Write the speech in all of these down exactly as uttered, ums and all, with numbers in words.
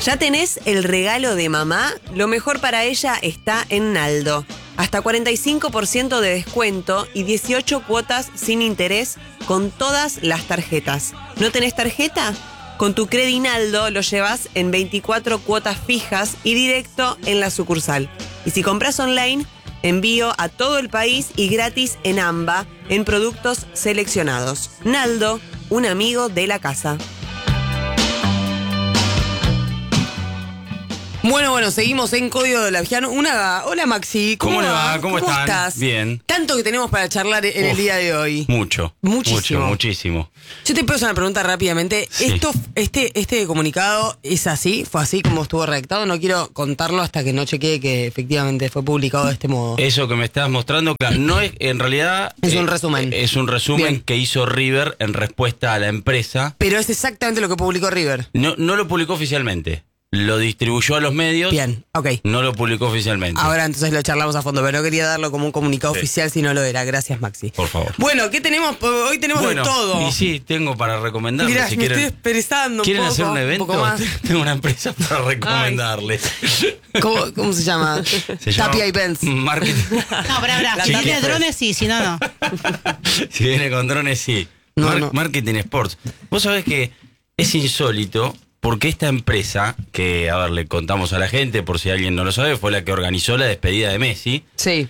¿Ya tenés el regalo de mamá? Lo mejor para ella está en Naldo. Hasta cuarenta y cinco por ciento de descuento y dieciocho cuotas sin interés con todas las tarjetas. ¿No tenés tarjeta? Con tu Credinaldo lo llevas en veinticuatro cuotas fijas y directo en la sucursal. Y si compras online, envío a todo el país y gratis en AMBA en productos seleccionados. Naldo, un amigo de la casa. Bueno, bueno, seguimos en Código de la Vigiano. Una, hola Maxi, ¿cómo, ¿Cómo le va? va? ¿Cómo, ¿Cómo están? estás? Bien. Tanto que tenemos para charlar en Uf, el día de hoy. Mucho. Muchísimo. Mucho, muchísimo. Yo te puedo hacer una pregunta rápidamente. Sí. Esto, este, este comunicado es así, fue así como estuvo redactado. No quiero contarlo hasta que no chequee que efectivamente fue publicado de este modo. Eso que me estás mostrando, claro, no es, en realidad es eh, un resumen. Es un resumen Bien. que hizo River en respuesta a la empresa. Pero es exactamente lo que publicó River. No, no lo publicó oficialmente. Lo distribuyó a los medios. Bien, ok. No lo publicó oficialmente. Ahora entonces lo charlamos a fondo, pero no quería darlo como un comunicado sí. oficial si no lo era. Gracias, Maxi. Por favor. Bueno, ¿qué tenemos? Hoy tenemos bueno, de todo. Y sí, tengo para recomendarles. Mirá, si me quieren, estoy expresando un ¿Quieren poco, hacer un evento? Un poco más. Tengo una empresa para recomendarles. ¿Cómo, ¿Cómo se llama? Se Tapia llama Events. Marketing. No, bra, bra. Si viene drones, sí, si no, no. Si viene con drones, sí. No, Mar- no. Marketing Sports. Vos sabés que es insólito porque esta empresa, que a ver, le contamos a la gente por si alguien no lo sabe, fue la que organizó la despedida de Messi. Sí.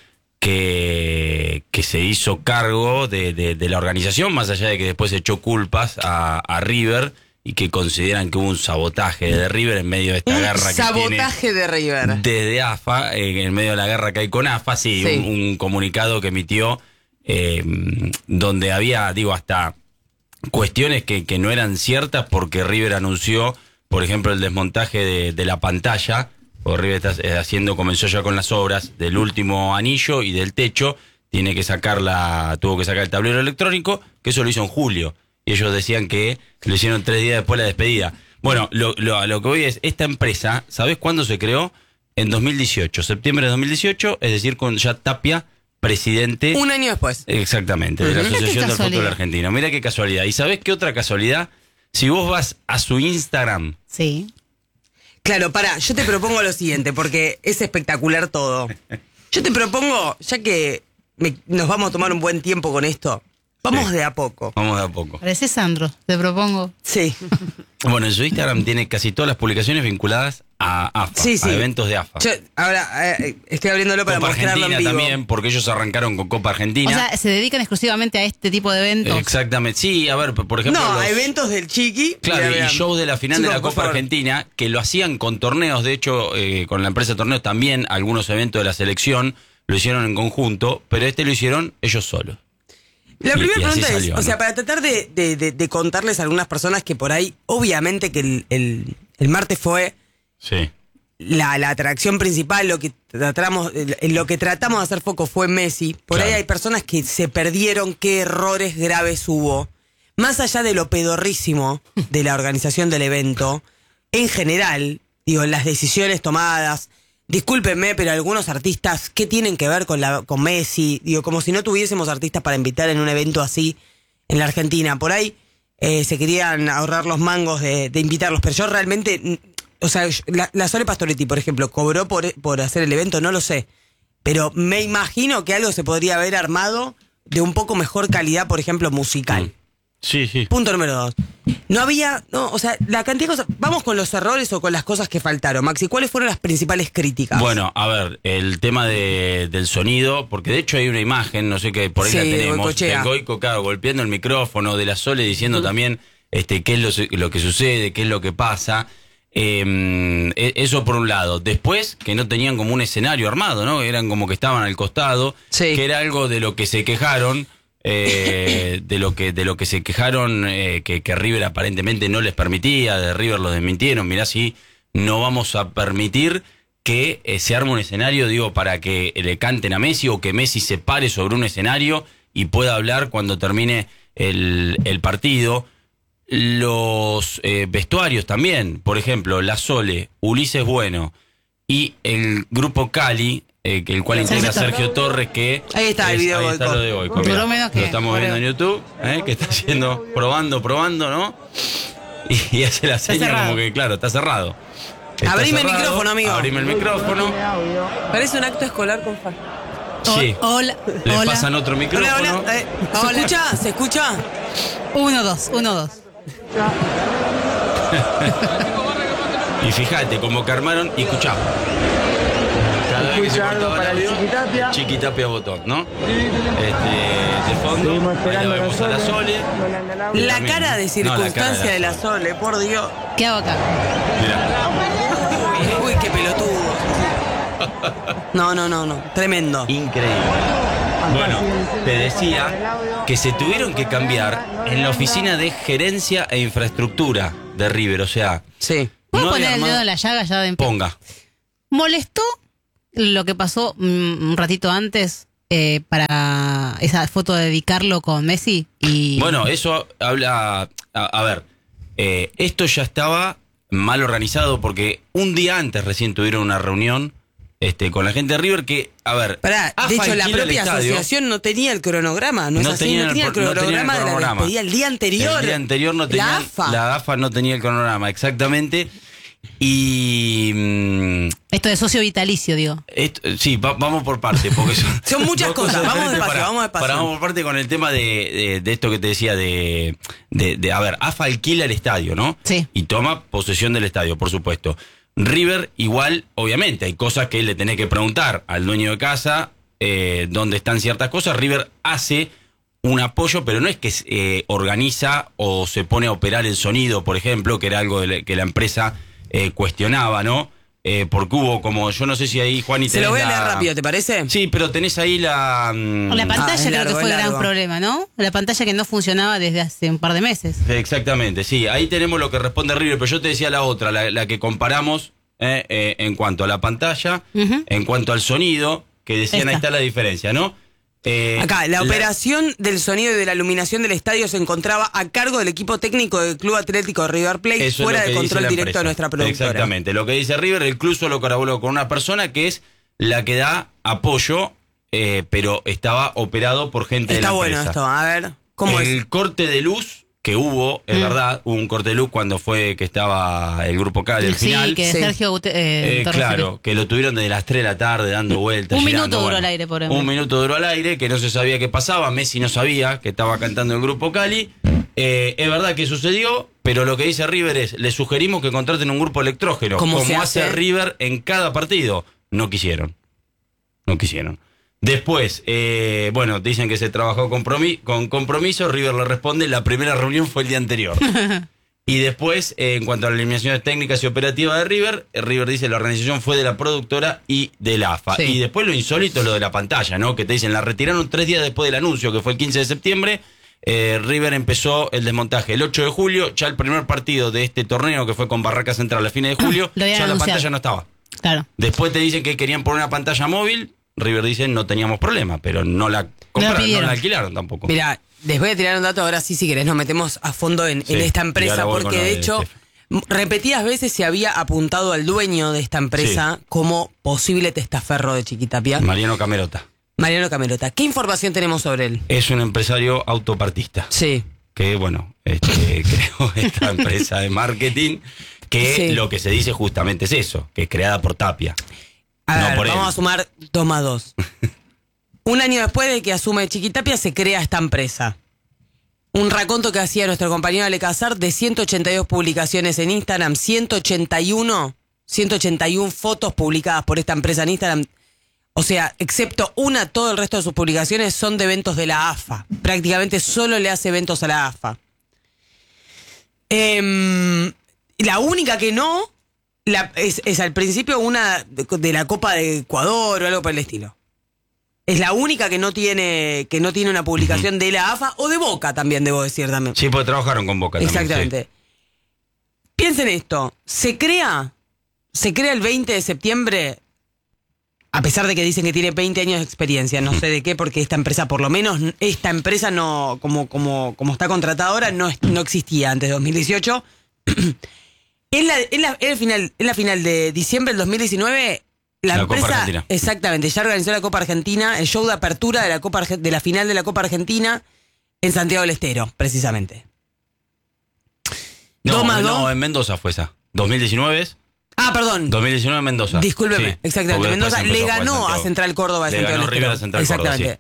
Que, que se hizo cargo de, de, de la organización, más allá de que después echó culpas a, a River y que consideran que hubo un sabotaje de River en medio de esta un guerra que sabotaje tiene de River. desde AFA, eh, en medio de la guerra que hay con AFA, sí, Sí. Un, un comunicado que emitió eh, donde había, digo, hasta cuestiones que, que no eran ciertas porque River anunció, por ejemplo, el desmontaje de, de la pantalla. Porque River está haciendo, comenzó ya con las obras del último anillo y del techo. Tiene que sacar la, tuvo que sacar el tablero electrónico, que eso lo hizo en julio. Y ellos decían que lo hicieron tres días después de la despedida. Bueno, lo, lo, a lo que voy es, esta empresa, ¿sabés cuándo se creó? En dos mil dieciocho, septiembre de dos mil dieciocho, es decir, con ya Tapia, presidente. Un año después. Exactamente, de la Mirá qué Asociación del Fútbol casualidad. Argentino. Mira qué casualidad. ¿Y sabés qué otra casualidad? Si vos vas a su Instagram... Sí. Claro, pará, yo te propongo lo siguiente, porque es espectacular todo. Yo te propongo, ya que me- nos vamos a tomar un buen tiempo con esto, vamos Sí. de a poco. Vamos de a poco. Parece Sandro, te propongo. Sí. Bueno, en su Instagram tiene casi todas las publicaciones vinculadas a AFA, Sí, sí. a eventos de AFA. Yo ahora eh, estoy abriéndolo para Copa mostrarlo en Argentina vivo. también, porque ellos arrancaron con Copa Argentina. O sea, se dedican exclusivamente a este tipo de eventos. Exactamente. Sí, a ver, por ejemplo... No, los- a eventos del Chiqui. Claro, Mira, y vean. shows de la final Chicos, de la por Copa favor. Argentina, que lo hacían con torneos, de hecho, eh, con la empresa de torneos también, algunos eventos de la selección lo hicieron en conjunto, pero este lo hicieron ellos solos. La Y- primera y así pregunta es, salió, o sea, ¿no? para tratar de, de- de- de contarles a algunas personas que por ahí, obviamente que el, el- el martes fue Sí. la, la atracción principal, lo que tratamos, en lo que tratamos de hacer foco fue Messi. Por Claro. ahí hay personas que se perdieron qué errores graves hubo. Más allá de lo pedorrísimo de la organización del evento, en general, digo, las decisiones tomadas, discúlpenme, pero algunos artistas, ¿qué tienen que ver con, la, con Messi? Digo, como si no tuviésemos artistas para invitar en un evento así en la Argentina. Por ahí eh, se querían ahorrar los mangos de, de invitarlos, pero yo realmente, mm, o sea, yo- la, la Sole Pastoretti, por ejemplo, ¿cobró por, por hacer el evento? No lo sé. Pero me imagino que algo se podría haber armado de un poco mejor calidad, por ejemplo, musical. Mm. Sí, sí. Punto número dos. No había, no, o sea, la cantidad de cosas. Vamos con los errores o con las cosas que faltaron. Maxi, ¿cuáles fueron las principales críticas? Bueno, a ver, el tema de, del sonido, porque de hecho hay una imagen, no sé qué, por ahí Sí, la de tenemos, Goicoechea. de Goico, claro, golpeando el micrófono, de la Sole diciendo también este, qué es lo, lo que sucede, qué es lo que pasa. Eh, eso por un lado. Después, que no tenían como un escenario armado, ¿no? Eran como que estaban al costado, Sí. que era algo de lo que se quejaron. eh, de lo que de lo que se quejaron eh, que, que River aparentemente no les permitía, de River lo desmintieron. Mirá, si no vamos a permitir que eh, se arme un escenario, digo, para que le canten a Messi o que Messi se pare sobre un escenario y pueda hablar cuando termine el, el partido. Los eh, vestuarios también, por ejemplo, La Sole, Ulises Bueno y el grupo Cali, eh, que el cual integra Sergio Sergio Torres, que Ahí está el es- video ahí de está Goico. lo de Goico, Duró mirá. menos que- Lo estamos viendo en YouTube, eh, que está haciendo, probando, probando, ¿no? Y, y hace la seña cerrado. como que, claro, está cerrado. Está Abrime el cerrado. micrófono, amigo. Abrime el micrófono. Parece un acto escolar con fa. Sí. Hola, Le hola. pasan otro micrófono. Hola, hola. Eh, ¿Se Hola. escucha? ¿Se escucha? Uno, dos, uno, dos. Y fíjate, como que armaron y escuchamos. Cada vez que se cortaba el audio, Chiquitapia. Chiquitapia botón, ¿no? Este, de fondo, Seguimos ahí esperando la la vemos a la Sole. Sole. No le anda el audio. La también. cara de No, la circunstancia cara de la Sole, por Dios. ¿Qué hago acá? Mirá. Uy, qué pelotudo. No, no, no, no. Tremendo. Increíble. Bueno, te decía que se tuvieron que cambiar en la oficina de gerencia e infraestructura de River, o sea, Sí. ¿Puedo no poner había el dedo armado- en la llaga ya de Ponga. ¿Molestó lo que pasó mm, un ratito antes eh, para esa foto de dedicarlo con Messi? Y Bueno, eso habla. A, a ver, eh, esto ya estaba mal organizado porque un día antes recién tuvieron una reunión este, con la gente de River que, a ver. Pará, AFA de hecho, la alquila el propia estadio. asociación no tenía el cronograma, ¿no es No así? tenían no el tenía el pro- no tenían el cronograma de la cronograma. despedida el día anterior. El día anterior no tenía. La AFA. La AFA no tenía el cronograma, exactamente. Y. mm, esto de socio vitalicio, digo. esto- sí, va- vamos por parte. Porque son, Son muchas dos cosas. Vamos diferentes. despacio, Pará, vamos despacio. pará, vamos por parte con el tema de, de- de esto que te decía de, de, de- A ver, AFA alquila el estadio, ¿no? Sí. Y toma posesión del estadio, por supuesto. River, igual, obviamente, hay cosas que le tenés que preguntar al dueño de casa eh, dónde están ciertas cosas. River hace un apoyo, pero no es que eh, organiza o se pone a operar el sonido, por ejemplo, que era algo de la- que la empresa eh, cuestionaba, ¿no? Eh, porque hubo como, yo no sé si ahí, Juan, y Se lo voy a tenés leer la- rápido, ¿te parece? Sí, pero tenés ahí la... mm, La Ah, pantalla es creo largo, que fue es el gran largo. problema, ¿no? La pantalla que no funcionaba desde hace un par de meses. Exactamente, sí, ahí tenemos lo que responde River, pero yo te decía la otra, la, la que comparamos eh, eh, en cuanto a la pantalla, Ujú. en cuanto al sonido, que decían, ahí Esta. está la diferencia, ¿no? Eh, Acá, la operación del sonido y de la iluminación del estadio se encontraba a cargo del equipo técnico del Club Atlético de River Plate, Eso es fuera lo que de dice control la directo empresa. de nuestra productora. Exactamente, lo que dice River, el club solo colaboró con una persona que es la que da apoyo, eh, pero estaba operado por gente de Está la bueno empresa. esto, a ver, ¿cómo el es? corte de luz que hubo, es Mm. verdad, hubo un corte de luz cuando fue que estaba el grupo Cali al Sí, final. que Sí. Sergio Gute- eh, Eh, Torres claro, que lo tuvieron desde las tres de la tarde dando vueltas. Un girando, minuto duró bueno. al aire, por ejemplo. Un minuto duró al aire, que no se sabía qué pasaba. Messi no sabía que estaba cantando el grupo Cali. Eh, es verdad que sucedió, pero lo que dice River es, le sugerimos que contraten un grupo electrógeno, ¿Cómo como se hace hace? River en cada partido. No quisieron. No quisieron. Después, eh, bueno, dicen que se trabajó compromi- con compromiso. River le responde, la primera reunión fue el día anterior. Y después, eh, en cuanto a las eliminaciones técnicas y operativas de River, eh, River dice la organización fue de la productora y del AFA. Sí. Y después lo insólito es lo de la pantalla, ¿no? Que te dicen, la retiraron tres días después del anuncio, que fue el quince de septiembre. Eh, River empezó el desmontaje el ocho de julio, ya el primer partido de este torneo, que fue con Barraca Central a fines de julio, Lo habían ya la anunciado. pantalla no estaba. Claro. Después te dicen que querían poner una pantalla móvil. River dice no teníamos problema, pero no la compraron, no pidieron. la alquilaron tampoco. Mira, les voy a tirar un dato ahora sí, si querés, nos metemos a fondo en, Sí, en esta y ahora empresa, voy con porque lo de de hecho, Steph. m- repetidas veces se había apuntado al dueño de esta empresa como posible testaferro de Chiquitapia, Mariano Camerota Mariano Camerota. ¿Qué información tenemos sobre él? es un empresario autopartista Sí. que, bueno, este, creó esta empresa de marketing que Sí. lo que se dice justamente es eso, que es creada por Tapia. A No, ver, por vamos él. a sumar dos más dos. Un año después de que asume Chiquitapia, se crea esta empresa. Un raconto que hacía nuestro compañero Alecazar de ciento ochenta y dos publicaciones en Instagram, ciento ochenta y uno, ciento ochenta y uno fotos publicadas por esta empresa en Instagram. O sea, excepto una, todo el resto de sus publicaciones son de eventos de la AFA. Prácticamente solo le hace eventos a la AFA. Em, la única que no la- es, es al principio una de, de la Copa de Ecuador o algo por el estilo. Es la única que no tiene que no tiene una publicación de la AFA o de Boca también, debo decir también. Sí, porque trabajaron con Boca también, Exactamente. Piensen esto, se crea se crea el veinte de septiembre, a pesar de que dicen que tiene veinte años de experiencia, no sé de qué, porque esta empresa, por lo menos esta empresa no como como como está contratada ahora no es- no existía antes de dos mil dieciocho. En la, en, la, en el final, en la final de diciembre del dos mil diecinueve, la, La Copa empresa, Argentina. exactamente, ya organizó la Copa Argentina, el show de apertura de la Copa Arge- de la final de la Copa Argentina en Santiago del Estero, precisamente. No, Dos más no, dos. en Mendoza fue esa. dos mil diecinueve es. Ah, perdón. dos mil diecinueve Mendoza. Discúlpeme, Sí, exactamente. porque Mendoza después le empezó a jugar ganó a Santiago. Central Córdoba. Le Santiago ganó del River a Estero. Central Córdoba, Exactamente.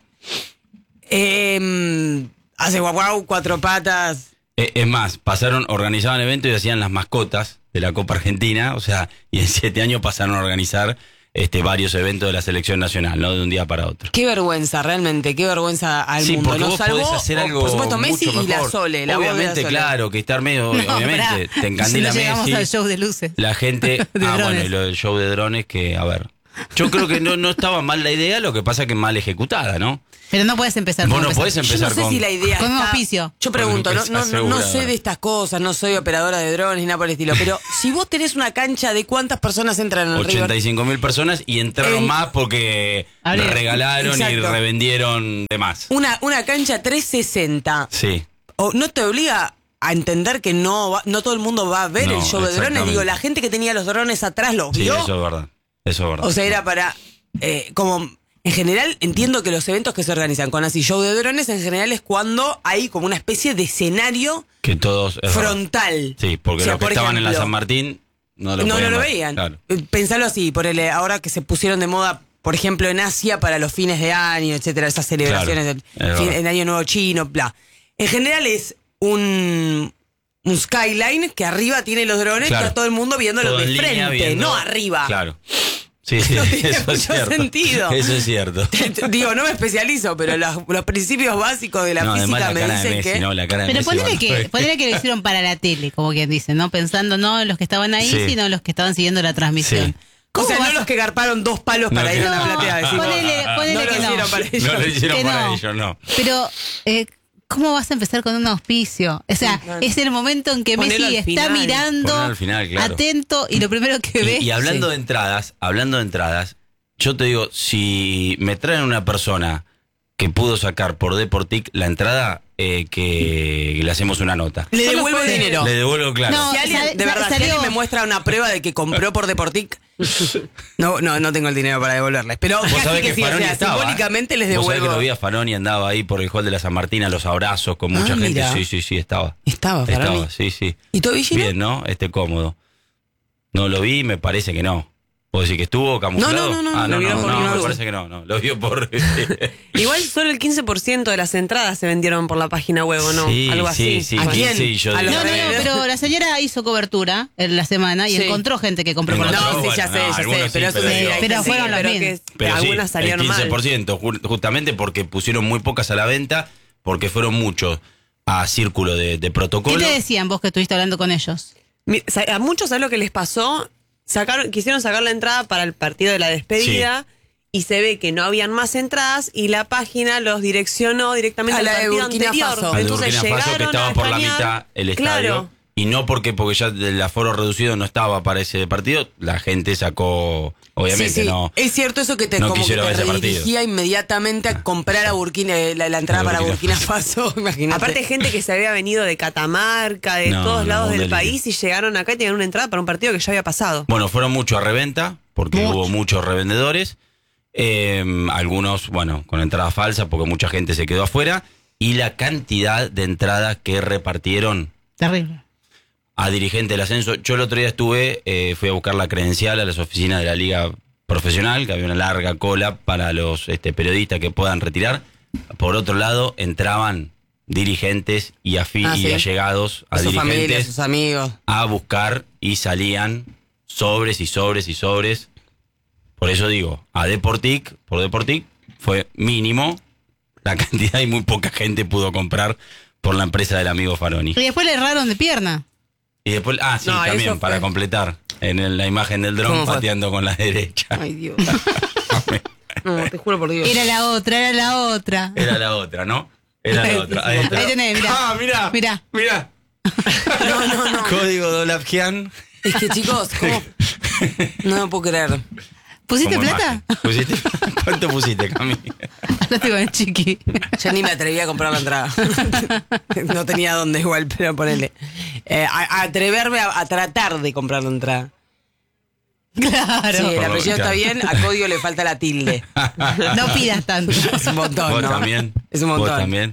Eh, hace guau guau, cuatro patas. Eh, Es más, pasaron, organizaban eventos y hacían las mascotas de la Copa Argentina, o sea, y en siete años pasaron a organizar este varios eventos de la selección nacional, ¿no? De un día para otro. Qué vergüenza, realmente, qué vergüenza al Sí, mundo. porque Nos vos salvó, podés hacer algo por supuesto, Messi mucho y la mejor. Sole. La voz de la Obviamente, Sole. claro, que estar medio, No, obviamente, pará. te encandila Si no llegamos Messi. al show de luces. La gente, De ah, drones. bueno, y lo del show de drones que, a ver, yo creo que no, no estaba mal la idea, lo que pasa es que mal ejecutada, ¿no? Pero no puedes empezar. Vos como no empezar. podés Yo empezar no sé con... si la idea con un está- auspicio. Yo pregunto, no, Con no, una no, no sé aseguradora. de estas cosas, no soy operadora de drones ni nada por el estilo, pero si vos tenés una cancha de cuántas personas entran en el ochenta River. y cinco mil personas y entraron En- más porque Abril. regalaron y Exacto. revendieron de más. Una, una cancha trescientos sesenta. Sí. O no te obliga a entender que no va- no todo el mundo va a ver No, el show de drones. exactamente. Digo, la gente que tenía los drones atrás los Sí, vio. eso es verdad. Eso es verdad. O sea, era para. eh, como. En general, entiendo que los eventos que se organizan con así show de drones, en general es cuando hay como una especie de escenario que todos... es verdad. frontal. Sí, porque O sea, los que por estaban en la ejemplo, San Martín no lo, No, no podían lo ver. veían. Claro. Eh, Pensalo así, por el, ahora que se pusieron de moda, por ejemplo, en Asia para los fines de año, etcétera, esas celebraciones Claro, del es fin- verdad. el Año Nuevo Chino, bla. En general es un, un skyline que arriba tiene los drones, Claro. está todo el mundo viéndolo Todo de en línea, frente, viendo- no arriba. Claro. Sí, sí, No tiene eso es mucho cierto. sentido. Eso es cierto. Digo, no me especializo, pero los, los principios básicos de la No, además física la me cara de dicen Messi, que... no, la cara de Pero Messi ponele cuando que, fue- ponele que lo hicieron para la tele, como quien dice, ¿no? Pensando no en los que estaban ahí, Sí. sino en los que estaban siguiendo la transmisión. Sí. O ¿Cómo sea, vas no a- los que garparon dos palos No, para ir que a la no. platea. decimos. Ponele, ponele no lo que no. hicieron para ellos. No lo hicieron Que para no. ellos, no. Pero, eh, ¿cómo vas a empezar con un auspicio? O sea, Sí, no. es el momento en que Ponelo Messi al está final. mirando, Ponelo al final, claro. atento, y lo primero que ve... Y, y hablando Sí. de entradas, hablando de entradas, yo te digo, si me traen una persona que pudo sacar por Deportic la entrada, eh, que le hacemos una nota. Le Solo devuelvo el puede- dinero. Le devuelvo, claro. No, Si alguien, sal- de verdad, si salió- alguien me muestra una prueba de que compró por Deportic, no, no, no tengo el dinero para devolverles. Pero Vos casi sabés que, que sí, o Faroni sea, estaba, simbólicamente ¿eh? les Vos sabés que devuelvo. lo vi a Faroni, andaba ahí por el hall de la San Martín a los abrazos con mucha Ah, gente. mira. Sí, sí, sí, estaba. Estaba, Faroni. Estaba, sí, sí. ¿Y Tobillino? Bien, ¿no? Este cómodo. No lo vi, me parece que no. ¿Puedo decir que estuvo camuflado? No, no, no, no, Ah, lo no, vieron no, por no, ningún me lado. parece que no, no. Lo vio por... Igual solo el quince por ciento de las entradas se vendieron por la página web, ¿o no? Sí, Algo sí, así. sí, ¿A quién? sí, yo A digo- los No, no, no, redes. pero la señora hizo cobertura en la semana y Sí. encontró gente que compró por la Encontró, No, tele. sí, ya bueno, sé, no, ya sé. algunos sí, Pero eso pero sí, digo- hay Pero que- fueron sí, las pero mismas. que- Pero sí, algunas el salieron quince por mal. ciento, ju- justamente porque pusieron muy pocas a la venta, porque fueron muchos a círculo de, de ¿Qué protocolo. te decían vos que estuviste hablando con ellos? Mi- sa- A muchos, ¿sabes lo que les pasó? Sacaron, quisieron sacar la entrada para el partido de la despedida y se ve que no habían más entradas y la página los direccionó directamente A al la de partido Burkina anterior. Faso. Al de Entonces Burkina Faso, llegaron que estaba a por la escanear. mitad el estadio. Claro. Y no porque, porque ya el aforo reducido no estaba para ese partido, la gente sacó, obviamente, Sí, sí. no. Es cierto eso que te, no como que quisieron te ver ese partido. redirigía inmediatamente a comprar a Burkina, eh, la, la entrada A para Burkina Burkina Faso. Imagínate. Aparte gente que se había venido de Catamarca, de No, todos no, lados un del delirio. país y llegaron acá y tenían una entrada para un partido que ya había pasado. Bueno, fueron muchos a reventa, porque Mucho. hubo muchos revendedores. Eh, algunos, bueno, con entrada falsa, porque mucha gente se quedó afuera. Y la cantidad de entradas que repartieron Terrible. a dirigente del ascenso. Yo el otro día estuve, eh, fui a buscar la credencial a las oficinas de la liga profesional, que había una larga cola para los este, periodistas que puedan retirar. Por otro lado, entraban dirigentes y, afi- Ah, y sí. allegados a a su familia, a dirigentes sus amigos. a buscar y salían sobres y sobres y sobres. Por eso digo, a Deportic, por Deportic, fue mínimo la cantidad y muy poca gente pudo comprar por la empresa del amigo Faroni. Y después le erraron de pierna. Y después, ah, sí, No, también, eso fue- para completar, en el- la imagen del dron ¿Cómo fue? pateando con la derecha. Ay, Dios. No, te juro por Dios. Era la otra, era la otra. Era la otra, ¿no? Era la otra. Ahí, está. Ahí tenés, mirá. Ah, mirá. Mirá. Mirá. No, no, no. Código Dolabjian. Es que chicos, ¿cómo? No me puedo creer. ¿Pusiste como plata? imagen. ¿Pusiste? ¿Cuánto pusiste, Cami? Hablaste con el chiqui. Yo ni me atreví a comprar la entrada. No tenía dónde igual, pero ponele. Eh, a, a atreverme a, a tratar de comprar la entrada. Claro. Sí, el Por lo- apellido está claro. bien, a código le falta la tilde. No pidas tanto. Es un montón, ¿Vos ¿no? también? Es un montón. ¿Vos también?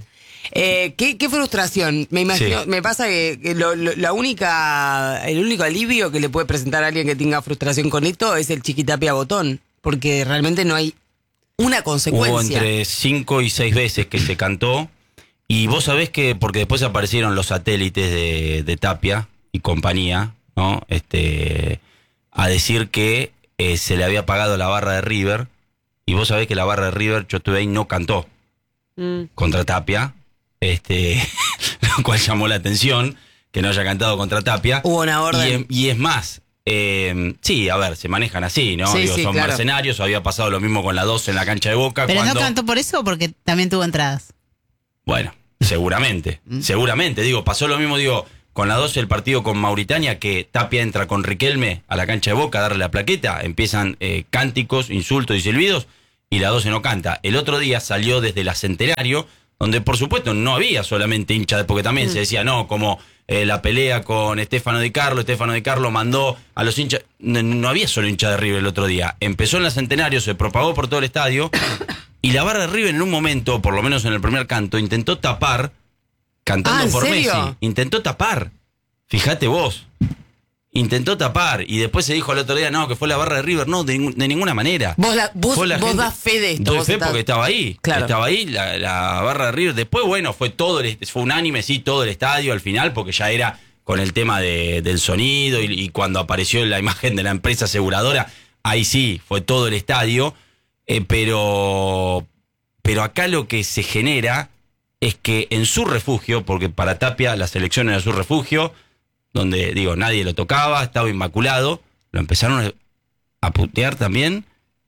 Eh, ¿qué, qué frustración. Me imagino, Sí. me pasa que, que lo, lo- la única, el único alivio que le puede presentar a alguien que tenga frustración con esto es el Chiquitapia Botón, porque realmente no hay una consecuencia. Hubo entre cinco y seis veces que se cantó. Y vos sabés que, porque después aparecieron los satélites de, de Tapia y compañía, ¿no? Este, a decir que eh, se le había pagado la barra de River. Y vos sabés que la barra de River, yo estuve ahí, no cantó Mm. contra Tapia. Este, lo cual llamó la atención, que no haya cantado contra Tapia. Hubo una orden. Y, y es más, eh, sí, a ver, se manejan así, ¿no? Sí, Digo, sí, son claro. mercenarios, había pasado lo mismo con la dos en la cancha de Boca. Pero cuando... no cantó por eso o porque también tuvo entradas. Bueno, seguramente, seguramente. Digo, pasó lo mismo, digo, con la doce el partido con Mauritania, que Tapia entra con Riquelme a la cancha de Boca a darle la plaqueta, empiezan eh, cánticos, insultos y silbidos, y la doce no canta. El otro día salió desde la Centenario, donde por supuesto no había solamente hinchas, porque también se decía, no, como eh, la pelea con Estefano Di Carlo, Estefano Di Carlo mandó a los hinchas, no, no había solo hinchas de River el otro día. Empezó en la Centenario, se propagó por todo el estadio, y la barra de River en un momento, por lo menos en el primer canto, intentó tapar, cantando Ah, ¿en por serio? Messi. Intentó tapar. Fíjate vos. Intentó tapar. Y después se dijo el otro día, no, que fue la barra de River. No, de, ningún- de ninguna manera. Vos, la- vos, Fue la vos gente- das fe de esto. Doy vos fe estás- porque estaba ahí. Claro. Estaba ahí la, la barra de River. Después, bueno, fue todo, el, fue unánime, sí, todo el estadio al final, porque ya era con el tema de, del sonido y, y cuando apareció la imagen de la empresa aseguradora, ahí sí, fue todo el estadio. Eh, pero, pero acá lo que se genera es que en su refugio, porque para Tapia la selección era su refugio, donde, digo, nadie lo tocaba, estaba inmaculado, lo empezaron a putear también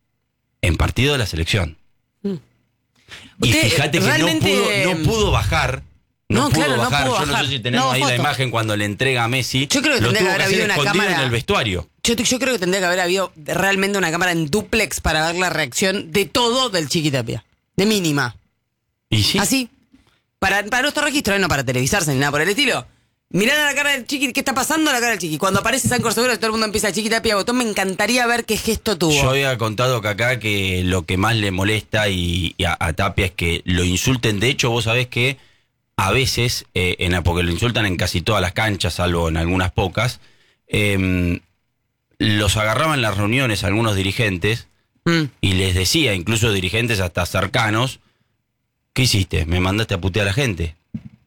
en partido de la selección. Y Usted, fíjate que no realmente, pudo, no pudo bajar. No, No, pudo claro, no bajar. pudo Yo no bajar. sé si tenemos No, ahí la foto. imagen cuando le entrega a Messi. Yo creo que lo tendría tuvo que haber hacer habido una escondido cámara. en el vestuario. Yo, yo creo que tendría que haber habido realmente una cámara en duplex para ver la reacción de todo del Chiquitapia. De mínima. Y sí. Así. Para, para nuestro registro, ¿eh? No para televisarse ni nada por el estilo. Mirando la cara del Chiqui, ¿qué está pasando? La cara del Chiqui. Cuando aparece Sancor Seguro, todo el mundo empieza a Chiquitapia Botón. Me encantaría ver qué gesto tuvo. Yo había contado que acá que lo que más le molesta y, y a, a Tapia es que lo insulten. De hecho, vos sabés que a veces, eh, en, porque lo insultan en casi todas las canchas, salvo en algunas pocas, eh, los agarraban en las reuniones algunos dirigentes Mm. y les decía, incluso dirigentes hasta cercanos, ¿qué hiciste? Me mandaste a putear a la gente.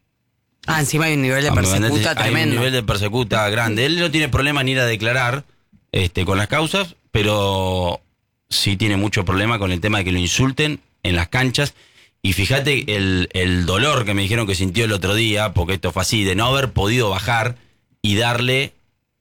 Ah, encima hay un nivel de Ah, me mandaste- persecuta hay tremendo. un nivel de persecuta grande. Él no tiene problema ni ir a declarar este, con las causas, pero sí tiene mucho problema con el tema de que lo insulten en las canchas. Y fíjate el, el dolor que me dijeron que sintió el otro día, porque esto fue así, de no haber podido bajar y darle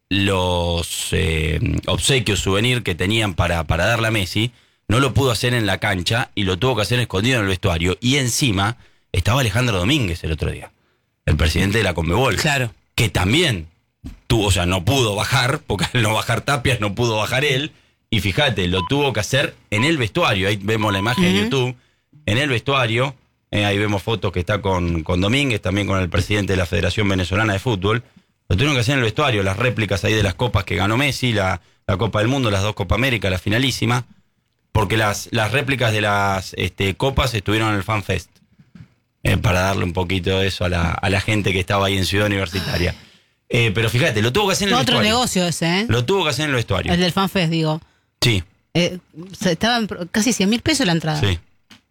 los eh, obsequios, souvenir que tenían para, para darle a Messi. No lo pudo hacer en la cancha y lo tuvo que hacer escondido en el vestuario. Y encima estaba Alejandro Domínguez el otro día, el presidente de la Conmebol. Claro. Que también tuvo, o sea, no pudo bajar, porque al no bajar Tapias no pudo bajar él. Y fíjate, lo tuvo que hacer en el vestuario. Ahí vemos la imagen en YouTube. En el vestuario, eh, ahí vemos fotos que está con, con Domínguez, también con el presidente de la Federación Venezolana de Fútbol. Lo tuvieron que hacer en el vestuario, las réplicas ahí de las copas que ganó Messi, la, la Copa del Mundo, las dos Copa América, la finalísima. Porque las, las réplicas de las este, copas estuvieron en el Fan Fest. Eh, para darle un poquito de eso a la, a la gente que estaba ahí en Ciudad Universitaria. Eh, pero fíjate, lo tuvo que hacer en el Otro vestuario. negocio ese, ¿eh? Lo tuvo que hacer en el vestuario. El del FanFest, digo. Sí, Eh, se- estaban pro- casi cien mil pesos la entrada. sí.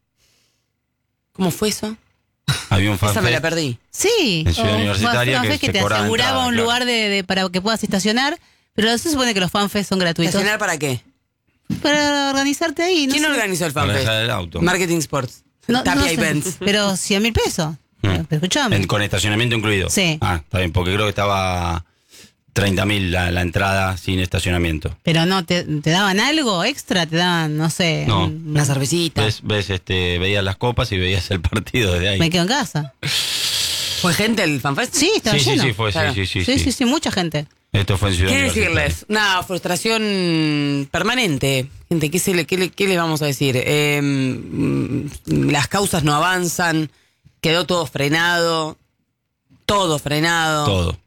¿Cómo fue eso? Había un Fan Esa me la Fest. perdí. Sí. En Ciudad o- Universitaria o que FanFest que, se te cobraba aseguraba entrada, un claro. lugar de, de- para que puedas estacionar, pero se supone que los FanFest son gratuitos. ¿Estacionar para qué? Para organizarte ahí. No ¿Quién sé. organizó el Para FanFest? dejar el auto. Marketing Sports. No- Tapia no sé, Events. Pero cien mil pesos. Mm. Pero escuchame. En- con estacionamiento incluido. Sí. Ah, está bien, porque creo que estaba treinta mil la, la entrada sin estacionamiento. Pero no, te, ¿te daban algo extra? ¿Te daban, no sé? No. un- Una cervecita. Ves, ves este, veías las copas y veías el partido desde ahí. Me quedo en casa. ¿Fue gente el FanFest? Sí, estaba sí, sí, lleno. sí, fue, Claro. sí, sí, sí, Sí, sí. sí, sí, mucha gente. Esto fue en Ciudad ¿Qué Universitaria. decirles? Una frustración permanente. Gente, ¿qué, se le, qué, le, qué les vamos a decir? Eh, mm, las causas no avanzan, quedó todo frenado, todo frenado. Todo.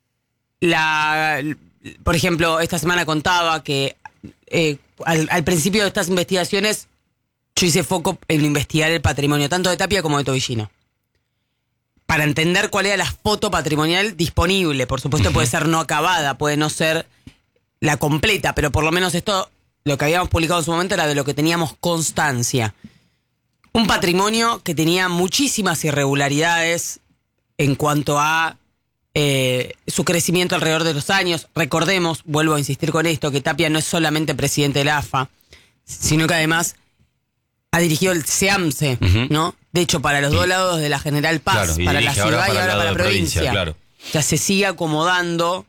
La, por ejemplo, esta semana contaba que eh, al, al principio de estas investigaciones yo hice foco en investigar el patrimonio tanto de Tapia como de Tobillino. para entender cuál era la foto patrimonial disponible. Por supuesto, uh-huh. puede ser no acabada, puede no ser la completa, pero por lo menos esto, lo que habíamos publicado en su momento era de lo que teníamos constancia. Un patrimonio que tenía muchísimas irregularidades en cuanto a eh, su crecimiento alrededor de los años. Recordemos, vuelvo a insistir con esto, que Tapia no es solamente presidente de la A F A, sino que además ha dirigido el SEAMSE, uh-huh. ¿no? De hecho, para los dos lados de la General Paz, claro, para la ciudad ahora y ahora para la provincia. provincia claro. O sea, se sigue acomodando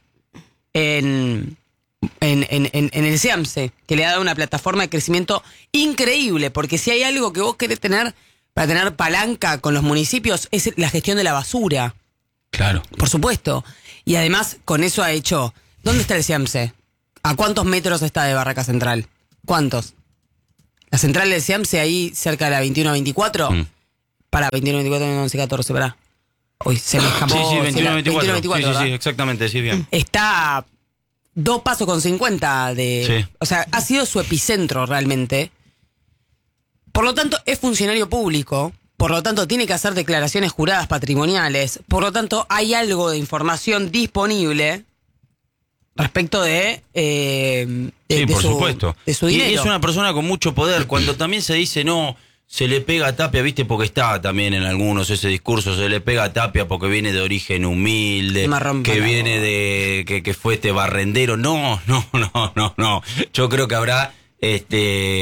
en, en, en, en, en el SEAMSE, que le ha dado una plataforma de crecimiento increíble, porque si hay algo que vos querés tener para tener palanca con los municipios, es la gestión de la basura. Claro. Por supuesto. Y además, con eso ha hecho... ¿Dónde está el SEAMSE? ¿A cuántos metros está de Barraca Central? ¿Cuántos? La central del SEAMSE ahí cerca de la veintiuno veinticuatro. Mm. Para veintiuno veinticuatro, once catorce, pará. Uy, se me escapó. Sí, sí, veintiuno veinticuatro. veintiuno veinticuatro, sí, sí, sí, exactamente, sí, bien. Está dos pasos con cincuenta de... Sí. O sea, ha sido su epicentro realmente. Por lo tanto, es funcionario público. Por lo tanto, tiene que hacer declaraciones juradas patrimoniales. Por lo tanto, hay algo de información disponible respecto de, eh, de, sí, de por su, supuesto. de su dinero. Y es una persona con mucho poder. Cuando también se dice, no, se le pega a Tapia, viste, porque está también en algunos ese discurso, se le pega a Tapia porque viene de origen humilde, que viene de, que, que fue este barrendero. No, no, no, no, no. Yo creo que habrá este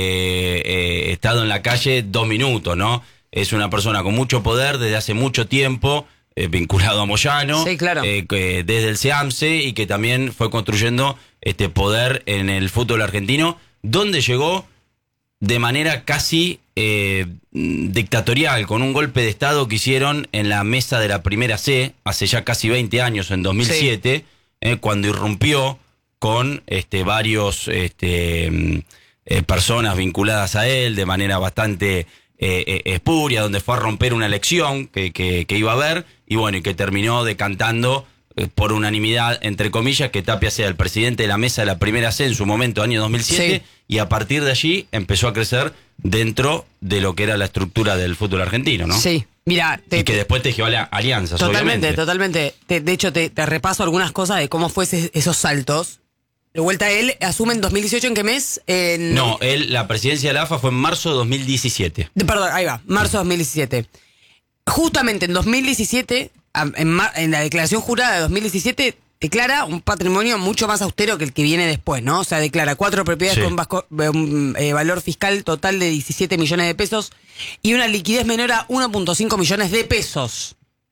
eh, estado en la calle dos minutos, ¿no? Es una persona con mucho poder desde hace mucho tiempo, eh, vinculado a Moyano, sí, claro. eh, que desde el SEAMSE, y que también fue construyendo este poder en el fútbol argentino, donde llegó de manera casi eh, dictatorial, con un golpe de estado que hicieron en la mesa de la primera C, hace ya casi veinte años, en dos mil siete, sí. eh, cuando irrumpió con este, varios este, eh, personas vinculadas a él de manera bastante... Eh, eh, espuria, donde fue a romper una elección que, que, que iba a haber, y bueno, y que terminó decantando eh, por unanimidad, entre comillas, que Tapia sea el presidente de la mesa de la primera C en su momento, año dos mil siete, sí. Y a partir de allí empezó a crecer dentro de lo que era la estructura del fútbol argentino, ¿no? Sí, mira... Te, y que después tejió alianzas, totalmente, obviamente. Totalmente, totalmente. De hecho, te, te repaso algunas cosas de cómo fue ese, esos saltos. De vuelta, él asume en dos mil dieciocho, ¿en qué mes? En... No, él, la presidencia de la A F A fue en marzo de dos mil diecisiete. De, perdón, ahí va, marzo de dos mil diecisiete. Justamente en dos mil diecisiete, en, mar, en la declaración jurada de dos mil diecisiete, declara un patrimonio mucho más austero que el que viene después, ¿no? O sea, declara cuatro propiedades sí. con vasco, un eh, valor fiscal total de diecisiete millones de pesos y una liquidez menor a uno punto cinco millones de pesos.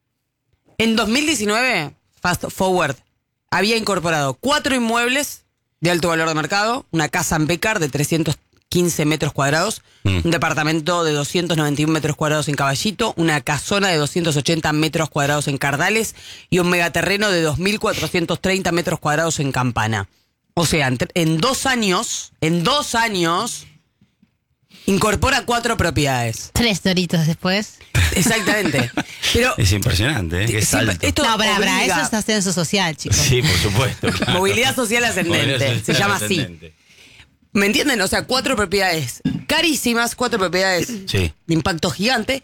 En dos mil diecinueve, fast forward, había incorporado cuatro inmuebles de alto valor de mercado, una casa en Becar de trescientos quince metros cuadrados, mm. un departamento de doscientos noventa y uno metros cuadrados en Caballito, una casona de doscientos ochenta metros cuadrados en Cardales y un megaterreno de dos mil cuatrocientos treinta metros cuadrados en Campana. O sea, en, en dos años, en dos años, incorpora cuatro propiedades. Tres doritos después. Exactamente. Pero es impresionante, ¿eh? Qué salto. Esto no, para, para, eso es ascenso social, chicos. Sí, por supuesto. Claro. Movilidad social ascendente. Movilidad social se llama ascendente. Así. ¿Me entienden? O sea, cuatro propiedades carísimas, cuatro propiedades sí. de impacto gigante.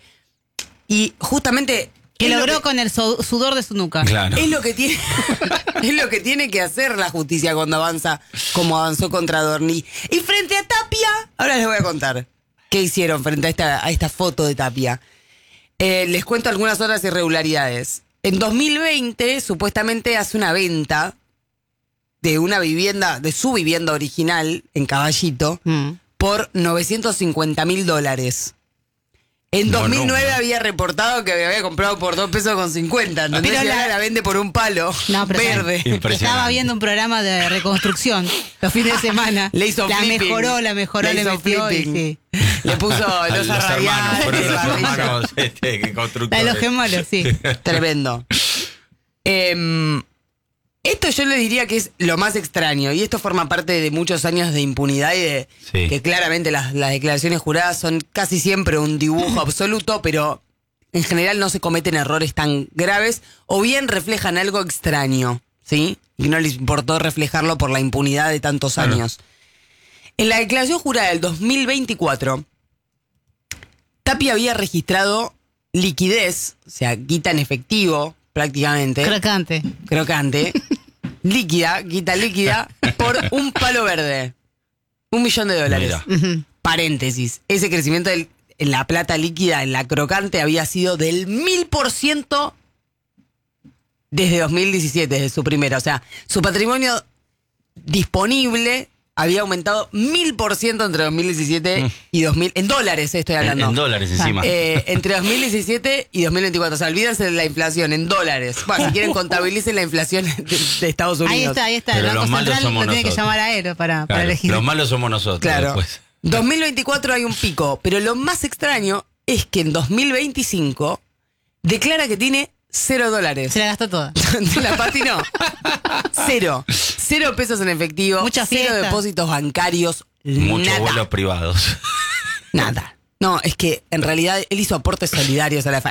Y justamente... Que logró que, con el sudor de su nuca. Claro. Es lo que tiene, es lo que tiene que hacer la justicia cuando avanza como avanzó contra Dorni. Y frente a Tapia, ahora les voy a contar qué hicieron frente a esta, a esta foto de Tapia. Eh, les cuento algunas otras irregularidades. En dos mil veinte, supuestamente hace una venta de una vivienda, de su vivienda original en Caballito, mm. por novecientos cincuenta mil dólares. En no, dos mil nueve no, no. había reportado que había comprado por dos pesos con cincuenta. ¿Entendés? Pero la, la vende por un palo no, verde. Estaba viendo un programa de reconstrucción los fines de semana. Le hizo la flipping. mejoró, la mejoró, le, le metió y sí. Le puso los hermanos, este, constructores. La de los gemelos, sí. Tremendo. Eh, esto yo le diría que es lo más extraño, y esto forma parte de muchos años de impunidad y de sí. que claramente las, las declaraciones juradas son casi siempre un dibujo absoluto, pero en general no se cometen errores tan graves, o bien reflejan algo extraño, ¿sí? Y no les importó reflejarlo por la impunidad de tantos claro. años. En la declaración jurada del dos mil veinticuatro, Tapia había registrado liquidez, o sea, guita en efectivo, prácticamente, Crocante. crocante, líquida, guita líquida, por un palo verde. Un millón de dólares. Mira. Ujú. Paréntesis. Ese crecimiento del- en la plata líquida, en la crocante, había sido del mil por ciento desde dos mil diecisiete, desde su primera. O sea, su patrimonio disponible había aumentado mil por ciento entre dos mil diecisiete y dos mil. En dólares estoy En, hablando. en dólares encima. Eh, entre dos mil diecisiete y dos mil veinticuatro. O sea, olvídense de la inflación en dólares. Bueno, si quieren, contabilicen la inflación de, de Estados Unidos. Ahí está, ahí está. Pero El los Banco malos Central somos lo tiene que nosotros. llamar a Aero para, para Claro, elegir. los malos somos nosotros. Claro. Después. dos mil veinticuatro hay un pico, pero lo más extraño es que en dos mil veinticinco declara que tiene cero dólares. Se la gastó toda. La Pati no. Cero. Cero pesos en efectivo. Mucha cero fiesta. depósitos bancarios. Muchos nada. vuelos privados. Nada. No, es que en realidad él hizo aportes solidarios a la